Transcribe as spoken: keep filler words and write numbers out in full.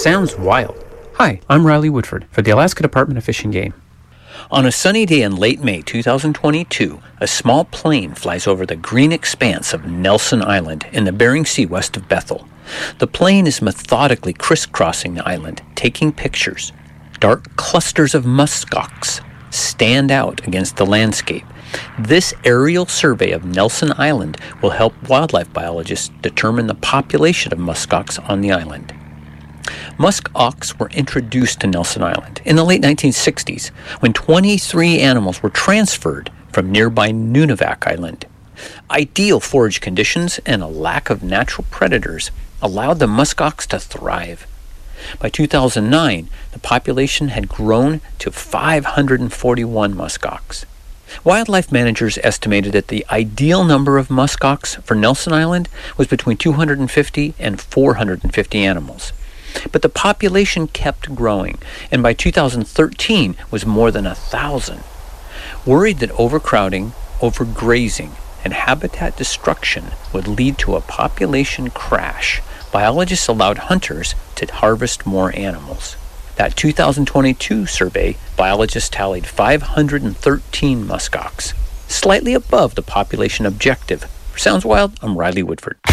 Sounds wild. Hi, I'm Riley Woodford for the Alaska Department of Fish and Game. On a sunny day in late May two thousand twenty-two, a small plane flies over the green expanse of Nelson Island in the Bering Sea west of Bethel. The plane is methodically crisscrossing the island, taking pictures. Dark clusters of muskox stand out against the landscape. This aerial survey of Nelson Island will help wildlife biologists determine the population of muskox on the island. Musk ox were introduced to Nelson Island in the late nineteen sixties when twenty-three animals were transferred from nearby Nunivak Island. Ideal forage conditions and a lack of natural predators allowed the musk ox to thrive. By two thousand nine, the population had grown to five hundred forty-one musk ox. Wildlife managers estimated that the ideal number of musk ox for Nelson Island was between two hundred fifty and four hundred fifty animals. But the population kept growing, and by two thousand thirteen was more than a thousand. Worried that overcrowding, overgrazing, and habitat destruction would lead to a population crash, biologists allowed hunters to harvest more animals. That two thousand twenty-two survey, biologists tallied five hundred thirteen muskox, slightly above the population objective. Sounds wild? I'm Riley Woodford.